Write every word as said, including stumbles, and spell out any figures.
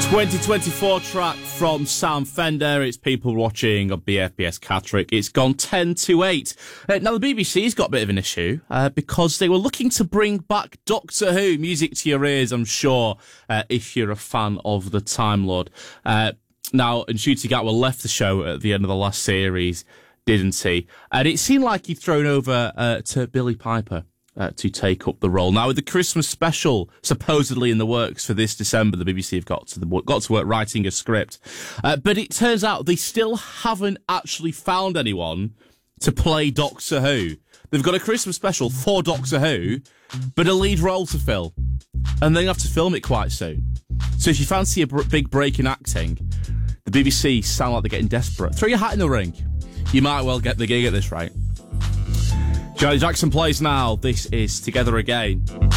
twenty twenty-four track from Sam Fender. It's People Watching on B F B S Catterick. It's gone ten to eight. Uh, now, the B B C's got a bit of an issue uh, because they were looking to bring back Doctor Who. Music to your ears, I'm sure, uh, if you're a fan of the Time Lord. Uh, now, and Ncuti Gatwa left the show at the end of the last series, didn't he? And it seemed like he'd thrown over uh, to Billy Piper Uh, to take up the role. Now, with the Christmas special supposedly in the works for this December, the B B C have got to the, got to work writing a script. Uh, but it turns out they still haven't actually found anyone to play Doctor Who. They've got a Christmas special for Doctor Who, but a lead role to fill. And they have to film it quite soon. So if you fancy a br- big break in acting, the B B C sound like they're getting desperate. Throw your hat in the ring. You might well get the gig at this rate. Johnny Jackson plays now. This is Together Again.